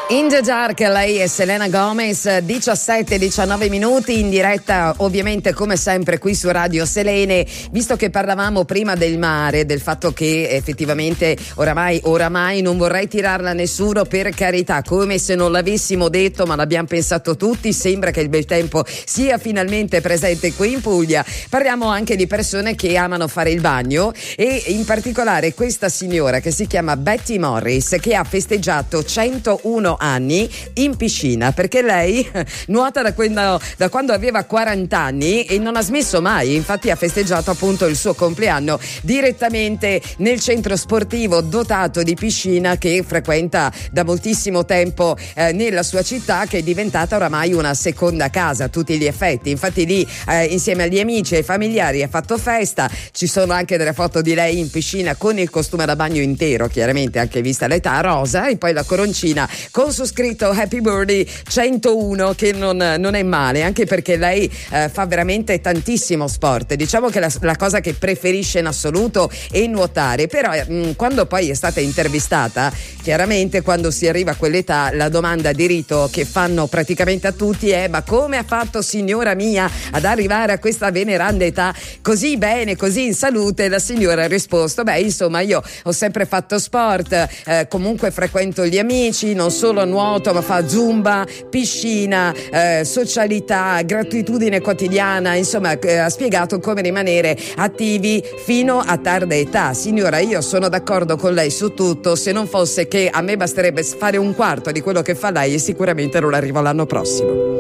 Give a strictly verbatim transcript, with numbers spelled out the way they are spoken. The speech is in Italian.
In the Dark, lei è Selena Gomez, diciassette diciannove minuti in diretta, ovviamente come sempre qui su Radio Selene. Visto che parlavamo prima del mare, del fatto che effettivamente oramai, oramai non vorrei tirarla a nessuno, per carità, come se non l'avessimo detto, ma l'abbiamo pensato tutti, sembra che il bel tempo sia finalmente presente qui in Puglia. Parliamo anche di persone che amano fare il bagno, e in particolare questa signora che si chiama Betty Morris, che ha festeggiato centouno anni in piscina, perché lei nuota da quando, da quando aveva quaranta anni e non ha smesso mai. Infatti ha festeggiato appunto il suo compleanno direttamente nel centro sportivo dotato di piscina che frequenta da moltissimo tempo eh, nella sua città, che è diventata oramai una seconda casa a tutti gli effetti. Infatti lì eh, insieme agli amici e ai familiari ha fatto festa, ci sono anche delle foto di lei in piscina con il costume da bagno intero, chiaramente anche vista l'età, rosa, e poi la coroncina con su scritto Happy Birthday centouno, che non, non è male, anche perché lei eh, fa veramente tantissimo sport. Diciamo che la, la cosa che preferisce in assoluto è nuotare, però mh, quando poi è stata intervistata, chiaramente quando si arriva a quell'età la domanda di rito che fanno praticamente a tutti è: ma come ha fatto, signora mia, ad arrivare a questa veneranda età così bene, così in salute? La signora ha risposto: beh, insomma, io ho sempre fatto sport, eh, comunque frequento gli amici, non solo nuoto ma fa zumba, piscina, eh, socialità, gratitudine quotidiana, insomma eh, ha spiegato come rimanere attivi fino a tarda età. Signora, io sono d'accordo con lei su tutto, se non fosse che a me basterebbe fare un quarto di quello che fa lei e sicuramente non arrivo l'anno prossimo.